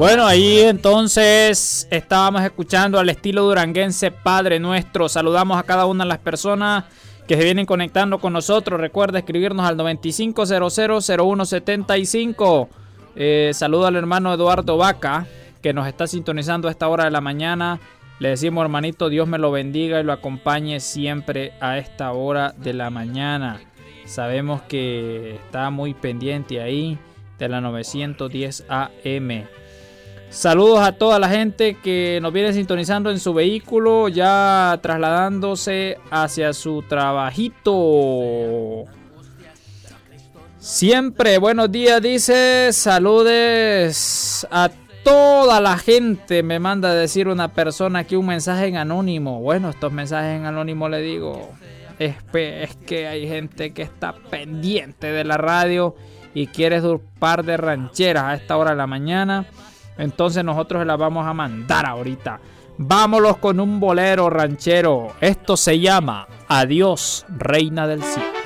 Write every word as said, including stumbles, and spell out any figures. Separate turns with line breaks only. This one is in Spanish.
Bueno, ahí entonces estábamos escuchando al estilo duranguense Padre Nuestro. Saludamos a cada una de las personas que se vienen conectando con nosotros. Recuerda escribirnos al noventa y cinco cero cero cero uno setenta y cinco. Eh, saludo al hermano Eduardo Vaca, que nos está sintonizando a esta hora de la mañana. Le decimos, hermanito, Dios me lo bendiga y lo acompañe siempre a esta hora de la mañana. Sabemos que está muy pendiente ahí de la novecientos diez A M. Saludos a toda la gente que nos viene sintonizando en su vehículo, ya trasladándose hacia su trabajito. Siempre buenos días, dice. Saludes a toda la gente. Me manda a decir una persona aquí un mensaje en anónimo. Bueno, estos mensajes en anónimo le digo, es, es que hay gente que está pendiente de la radio y quiere un par de rancheras a esta hora de la mañana. Entonces nosotros se las vamos a mandar ahorita. Vámonos con un bolero ranchero. Esto se llama Adiós, Reina del Cielo.